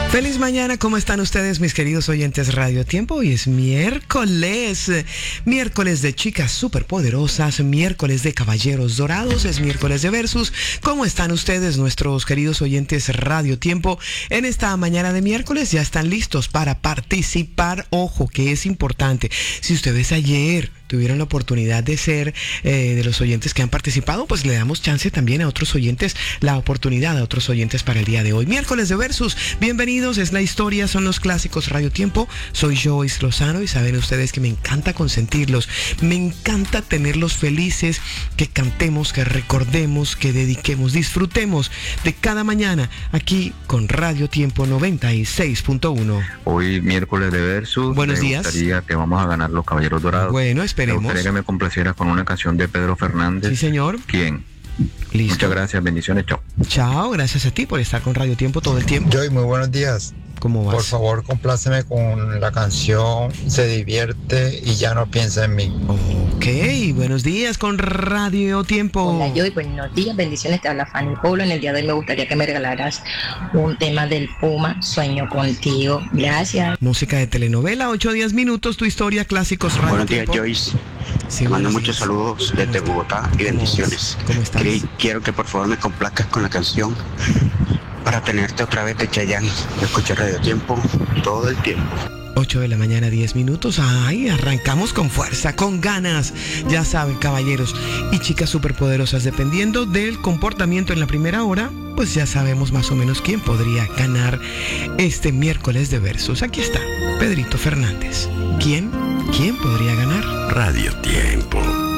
Feliz mañana, ¿cómo están ustedes, mis queridos oyentes Radio Tiempo? Hoy es miércoles de chicas superpoderosas, miércoles de caballeros dorados, es miércoles de versus. ¿Cómo están ustedes, nuestros queridos oyentes Radio Tiempo? En esta mañana de miércoles ya están listos para participar. Ojo, que es importante. Si ustedes ayer tuvieron la oportunidad de ser de los oyentes que han participado, pues le damos chance también a otros oyentes, la oportunidad a otros oyentes para el día de hoy. Miércoles de Versus, bienvenidos, es la historia, son los clásicos Radio Tiempo. Soy Joyce Lozano y saben ustedes que me encanta consentirlos, me encanta tenerlos felices, que cantemos, que recordemos, que dediquemos, disfrutemos de cada mañana aquí con Radio Tiempo 96.1. Hoy miércoles de Versus. Buenos días. Me gustaría que vamos a ganar los Caballeros Dorados. Bueno, esperemos. Me gustaría que me complacieras con una canción de Pedro Fernández. Sí, señor. ¿Quién? Listo. Muchas gracias, bendiciones, chao. Chao, gracias a ti por estar con Radio Tiempo todo el tiempo. Joy, muy buenos días. ¿Cómo vas? Por favor, compláceme con la canción Se divierte y ya no piensa en mí. Ok, buenos días con Radio Tiempo. Hola Joy, buenos días, bendiciones, te habla Fanny Polo. En el día de hoy me gustaría que me regalaras un tema del Puma, Sueño Contigo. Gracias. Música de telenovela, 8-10 minutos, tu historia, clásicos Radio Buenos días, Tiempo. Joyce. Sí, Te mando buenos muchos días. saludos desde Bogotá y bendiciones. ¿Cómo estás? Quiero que por favor me complazcas con la canción Para tenerte otra vez de Chayanne. Yo escucho Radio Tiempo todo el tiempo. 8 de la mañana, 10 minutos. Ay, arrancamos con fuerza, con ganas. Ya saben, caballeros y chicas superpoderosas, dependiendo del comportamiento en la primera hora, pues ya sabemos más o menos quién podría ganar este miércoles de versus. Aquí está, Pedrito Fernández. ¿Quién podría ganar? Radio Tiempo.